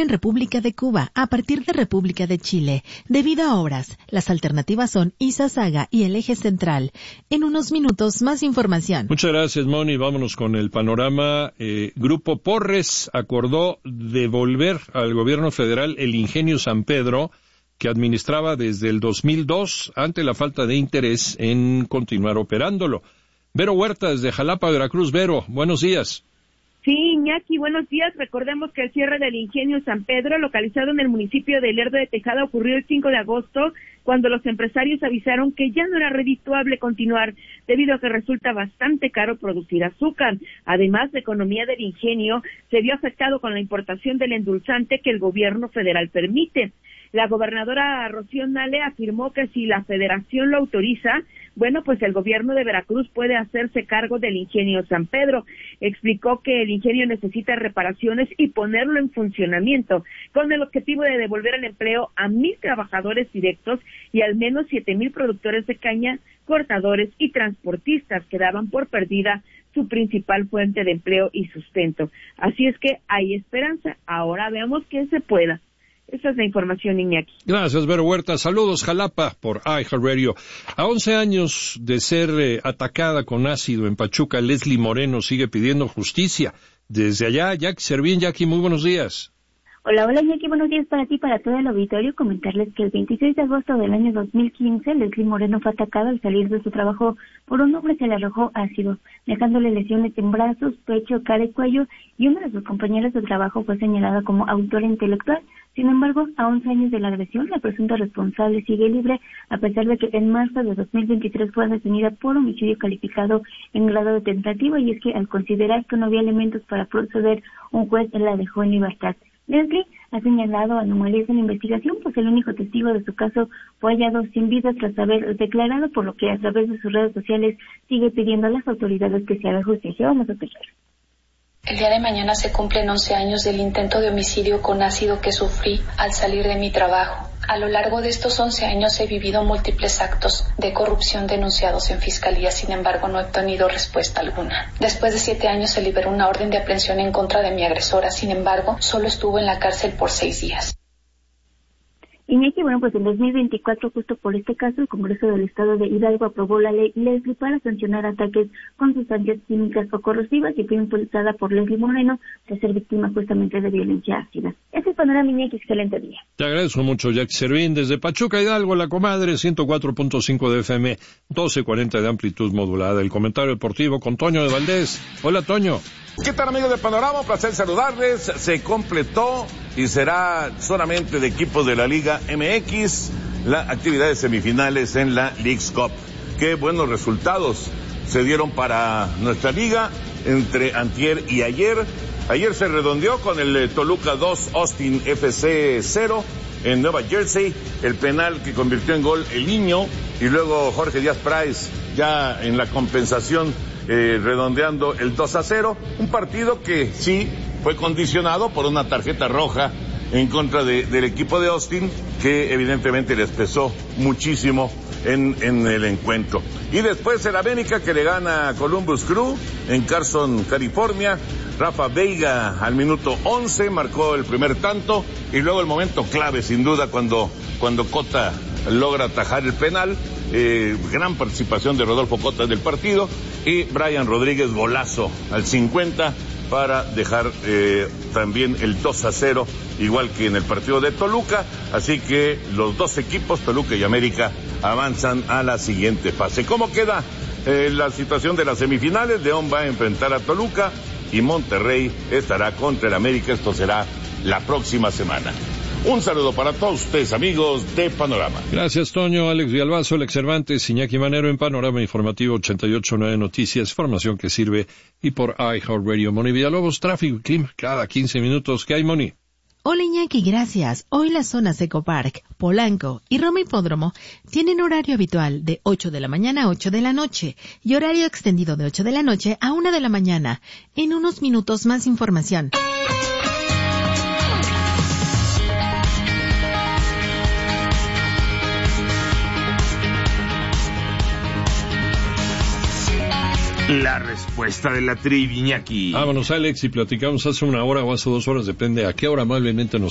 en República de Cuba a partir de República de Chile. Debido a obras, las alternativas son Izazaga y el eje central. En unos minutos, más información. Muchas gracias, Moni. Vámonos con el panorama. Grupo Porres acordó devolver al gobierno federal el Ingenio San Pedro, que administraba desde el 2002 ante la falta de interés en continuar operándolo. Vero Huerta, desde Jalapa, Veracruz. Vero, buenos días. Sí, Iñaki, buenos días. Recordemos que el cierre del Ingenio San Pedro, localizado en el municipio de Lerdo de Tejada, ocurrió el 5 de agosto, cuando los empresarios avisaron que ya no era redituable continuar, debido a que resulta bastante caro producir azúcar. Además, la economía del ingenio se vio afectado con la importación del endulzante que el gobierno federal permite. La gobernadora Rocío Nale afirmó que si la federación lo autoriza, bueno, pues el gobierno de Veracruz puede hacerse cargo del Ingenio San Pedro. Explicó que el ingenio necesita reparaciones y ponerlo en funcionamiento, con el objetivo de devolver el empleo a 1,000 trabajadores directos y al menos 7,000 productores de caña, cortadores y transportistas que daban por perdida su principal fuente de empleo y sustento. Así es que hay esperanza. Ahora veamos que se pueda. Esa es la información, Iñaki. Gracias, Vero Huerta. Saludos, Jalapa, por iHeartRadio. A 11 años de ser atacada con ácido en Pachuca, Leslie Moreno sigue pidiendo justicia. Desde allá, Jackie Servín. Jackie, muy buenos días. Hola, Iñaki, buenos días para ti, para todo el auditorio. Comentarles que el 26 de agosto del año 2015, Leslie Moreno fue atacada al salir de su trabajo por un hombre que le arrojó ácido, dejándole lesiones en brazos, pecho, cara y cuello, y uno de sus compañeros de trabajo fue señalada como autora intelectual. Sin embargo, a 11 años de la agresión, la presunta responsable sigue libre, a pesar de que en marzo de 2023 fue detenida por homicidio calificado en grado de tentativa, y es que al considerar que no había elementos para proceder, un juez la dejó en libertad. Leslie ha señalado anomalías en la investigación, pues el único testigo de su caso fue hallado sin vida tras haber declarado, por lo que a través de sus redes sociales sigue pidiendo a las autoridades que se haga justicia. Vamos a escuchar. El día de mañana se cumplen 11 años del intento de homicidio con ácido que sufrí al salir de mi trabajo. A lo largo de estos 11 años he vivido múltiples actos de corrupción denunciados en fiscalía, sin embargo no he obtenido respuesta alguna. Después de 7 años se liberó una orden de aprehensión en contra de mi agresora, sin embargo solo estuvo en la cárcel por 6 días. Iñaki, bueno, pues en 2024, justo por este caso, el Congreso del Estado de Hidalgo aprobó la ley Leslie para sancionar ataques con sustancias químicas o corrosivas, y fue impulsada por Leslie Moreno de ser víctima justamente de violencia ácida. Ese es el panorama, Iñaki, excelente día. Te agradezco mucho, Jackie Servín. Desde Pachuca, Hidalgo, La Comadre, 104.5 de FM, 1240 de amplitud modulada. El comentario deportivo con Toño de Valdés. Hola, Toño. ¿Qué tal, amigos de Panorama? Un placer saludarles. Se completó y será solamente de equipos de la Liga MX la actividad de semifinales en la Leagues Cup. Qué buenos resultados se dieron para nuestra liga entre antier y ayer. Ayer se redondeó con el Toluca 2, Austin FC 0 en Nueva Jersey. El penal que convirtió en gol el Niño, y luego Jorge Díaz Price ya en la compensación redondeando el 2-0, un partido que sí fue condicionado por una tarjeta roja en contra del equipo de Austin, que evidentemente les pesó muchísimo en el encuentro. Y después el América, que le gana a Columbus Crew en Carson, California. Rafa Veiga al minuto 11 marcó el primer tanto, y luego el momento clave sin duda cuando Cota logra atajar el penal. Gran participación de Rodolfo Cota del partido, y Brian Rodríguez golazo al 50 para dejar también el 2-0, igual que en el partido de Toluca. Así que los dos equipos, Toluca y América, avanzan a la siguiente fase. ¿Cómo queda la situación de las semifinales? León va a enfrentar a Toluca y Monterrey estará contra el América. Esto será la próxima semana. Un saludo para todos ustedes, amigos de Panorama. Gracias, Toño. Alex Villalbazo, Alex Cervantes, Iñaki Manero en Panorama Informativo 88.9 Noticias, información que sirve, y por iHeartRadio. Moni Villalobos, tráfico y clima cada 15 minutos. ¿Qué hay, Moni? Hola, Iñaki, gracias. Hoy las zonas Eco Park, Polanco y Roma Hipódromo tienen horario habitual de 8 de la mañana a 8 de la noche y horario extendido de 8 de la noche a 1 de la mañana. En unos minutos más información. La respuesta de la trivia, Iñaki. Vámonos, Alex, y platicamos hace una hora o hace 2 horas, depende a qué hora amablemente nos